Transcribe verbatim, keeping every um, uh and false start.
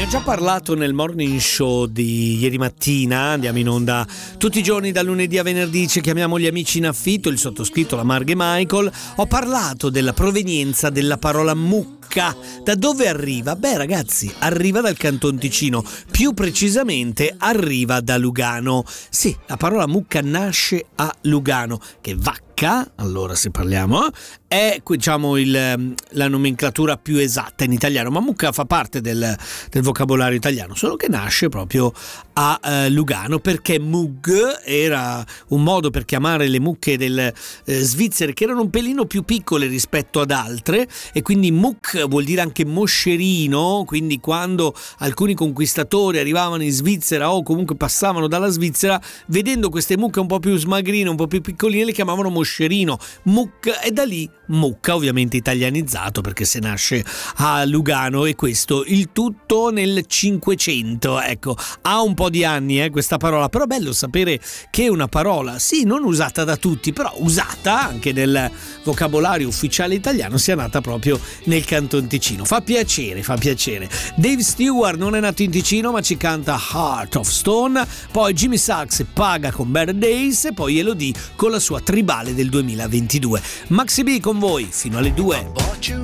Ne ho già parlato nel morning show di ieri mattina, andiamo in onda tutti i giorni da lunedì a venerdì, ci chiamiamo Gli Amici in Affitto, il sottoscritto, la Marghe Michael. Ho parlato della provenienza della parola mucca. Da dove arriva? Beh ragazzi, arriva dal Canton Ticino, più precisamente arriva da Lugano. Sì, la parola mucca nasce a Lugano, che vacca, allora se parliamo, è diciamo il, la nomenclatura più esatta in italiano, ma mucca fa parte del, del vocabolario italiano, solo che nasce proprio a eh, Lugano, perché mug era un modo per chiamare le mucche del eh, svizzere, che erano un pelino più piccole rispetto ad altre, e quindi muc vuol dire anche moscerino. Quindi quando alcuni conquistatori arrivavano in Svizzera o comunque passavano dalla Svizzera, vedendo queste mucche un po' più smagrine, un po' più piccoline, le chiamavano moscerino, muc, e da lì mucca, ovviamente italianizzato perché se nasce a Lugano, e questo il tutto nel Cinquecento. Ecco, ha un po' di anni eh, questa parola, però è bello sapere che è una parola, sì, non usata da tutti, però usata anche nel vocabolario ufficiale italiano, sia nata proprio nel Canton Ticino. Fa piacere, fa piacere. Dave Stewart non è nato in Ticino, ma ci canta Heart of Stone, poi Jimmy Sachs paga con Better Days, e poi Elodie con la sua Tribale del duemilaventidue. Maxi B con voi fino alle due.